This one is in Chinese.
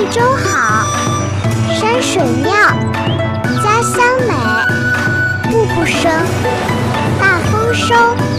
州好，山水妙，家乡美，步步生，大丰收。